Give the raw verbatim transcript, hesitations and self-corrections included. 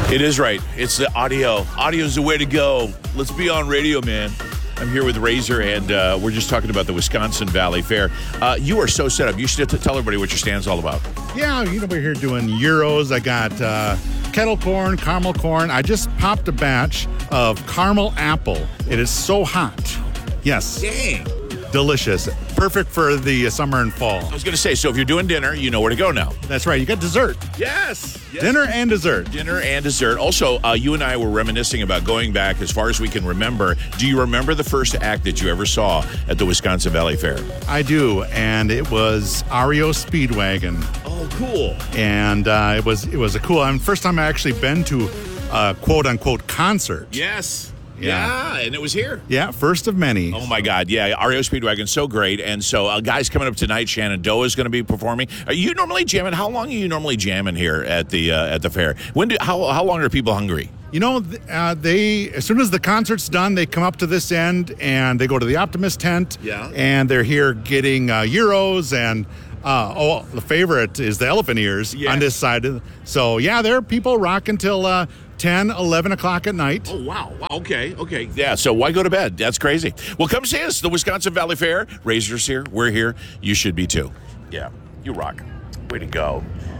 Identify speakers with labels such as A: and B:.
A: It is right. It's the audio. Audio's the way to go. Let's be on radio, man. I'm here with Razor, and uh, we're just talking about the Wisconsin Valley Fair. Uh, you are so set up. You should t- tell everybody what your stand's all about.
B: Yeah, you know, we're here doing gyros. I got uh, kettle corn, caramel corn. I just popped a batch of caramel apple. It is so hot. Yes.
A: Dang.
B: Delicious. Perfect for the summer and fall.
A: I was going to say, so if you're doing dinner, you know where to go now.
B: That's right. You got dessert.
A: Yes. yes.
B: Dinner and dessert.
A: Dinner and dessert. Also, uh, you and I were reminiscing about going back as far as we can remember. Do you remember the first act that you ever saw at the Wisconsin Valley Fair?
B: I do, and it was R E O Speedwagon.
A: Oh, cool.
B: And uh, it was it was a cool. I mean, first time I actually been to a quote unquote concert.
A: Yes.
B: Yeah.
A: yeah, and it was here.
B: Yeah, first of many.
A: Oh, my God. Yeah, R E O Speedwagon, so great. And so, uh, guys, coming up tonight, Shenandoah is going to be performing. Are you normally jamming? How long are you normally jamming here at the uh, at the fair? When do how how long are people hungry?
B: You know, uh, they as soon as the concert's done, they come up to this end and they go to the Optimist tent.
A: Yeah.
B: And they're here getting uh, gyros and. Uh, oh, the favorite is the elephant ears
A: yeah.
B: on this side. So, yeah, there are people rocking till uh, ten, eleven o'clock at night.
A: Oh, wow. wow. Okay, okay. Yeah, so why go to bed? That's crazy. Well, come see us, the Wisconsin Valley Fair. Razor's here. We're here. You should be, too. Yeah, you rock. Way to go.